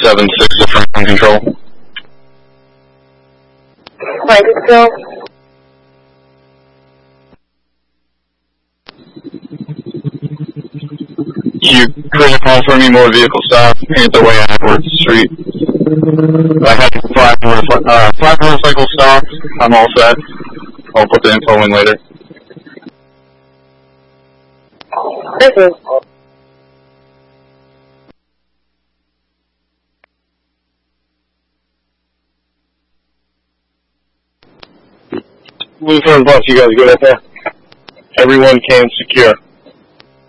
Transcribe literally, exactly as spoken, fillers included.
seven six to Franklin Control. Franklin Control. You couldn't call for any more vehicle stop ain't the way I work the street. I had five motorcycle, uh, five motorcycle stops. I'm all set. I'll put the info in later. Thank you. Lutheran bus, you guys good up there? Everyone can secure.